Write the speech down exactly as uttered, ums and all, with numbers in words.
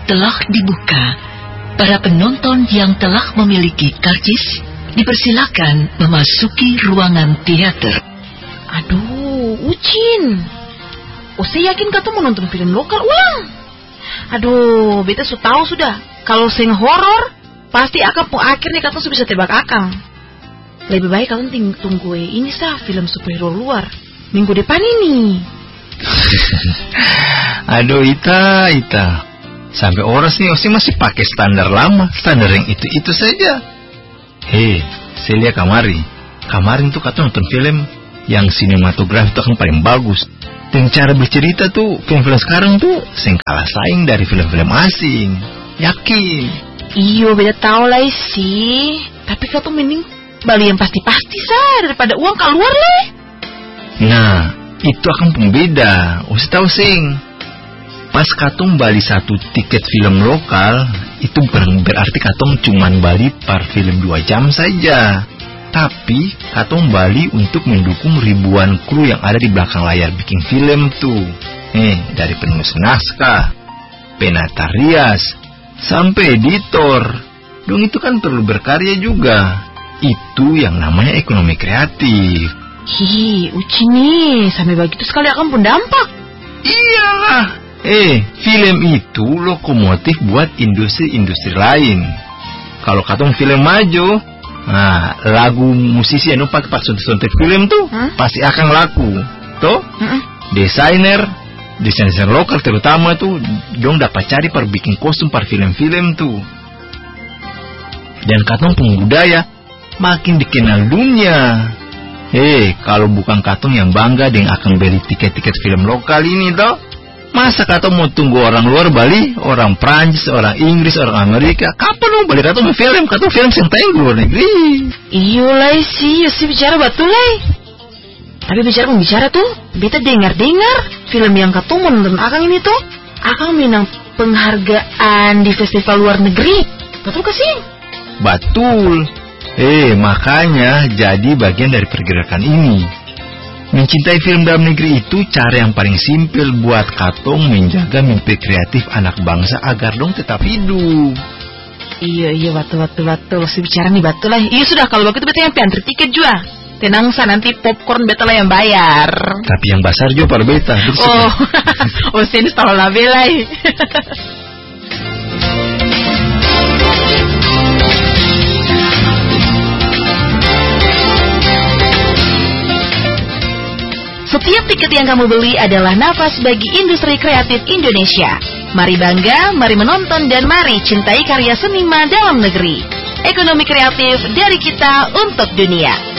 telah dibuka. Para penonton yang telah memiliki karcis dipersilakan memasuki ruangan teater. Aduh, Ucin. Oh, saya yakin kata mau nonton film lokal ulang. Aduh, beta sudah tahu sudah. Kalau sing horor, pasti akan po akhirnya kata sudah bisa tebak akang. Lebih baik kalian ting- tunggu ini sah film superhero luar minggu depan ini. Aduh, Ita, Ita. Sampai oras nih, Osi masih pakai standar lama, standar yang itu-itu saja. Hei, saya lihat kamari. Kemarin tuh kata nonton film yang sinematografi itu kan paling bagus. Dan cara bercerita tuh, film-film sekarang tuh sing kalah saing dari film-film asing. Yakin? Iyo, beda tahu lah sih. Tapi kau tuh mending beli yang pasti-pasti sah daripada uang keluar lah. Nah, itu akan pembeda. Osi tahu sing. Pas katong bali satu tiket film lokal, itu ber- berarti katong cuman bali per film dua jam saja. Tapi katong bali untuk mendukung ribuan kru yang ada di belakang layar bikin film tuh. Eh, dari penulis naskah, penata rias, sampai editor. Dong itu kan perlu berkarya juga. Itu yang namanya ekonomi kreatif. Hi, Uci nih, sampai begitu sekali akan pun dampak. Iyalah. Eh, film itu lokomotif buat industri-industri lain. Kalau katong film maju, nah, lagu musisi yang pakai pas suntik film tuh huh? pasti akan laku. Toh, uh-uh. desainer, desainer lokal terutama tuh, dong dapat cari per bikin kostum per film-film tuh. Dan katong pembudaya makin dikenal dunia. Eh, kalau bukan katong yang bangga dengan akan beli tiket-tiket film lokal ini toh. Masa kata mau tunggu orang luar Bali, orang Prancis, orang Inggris, orang Amerika? Kapan mau balik kata mau film? Kata film yang tayang luar negeri. Iyo lah sih, sih bicara betul lah. Tapi bicara pembicara tuh, beta dengar-dengar film yang kata mau nonton akang ini tuh, akang menang penghargaan di festival luar negeri. Betul gak sih? Betul. Eh, makanya jadi bagian dari pergerakan ini. Mencintai film dalam negeri itu cara yang paling simpel buat katong menjaga mimpi kreatif anak bangsa agar dong tetap hidup. Iya, iya, betul, betul, betul. Si bicara nih betul lah. Iya sudah, kalau begitu beta yang piantri tiket juga. Tenang sa, nanti popcorn beta lah yang bayar. Tapi yang besar juga para beta. Oh, oh sini tahu lah bela. Setiap tiket yang kamu beli adalah nafas bagi industri kreatif Indonesia. Mari bangga, mari menonton, dan mari cintai karya seniman dalam negeri. Ekonomi kreatif dari kita untuk dunia.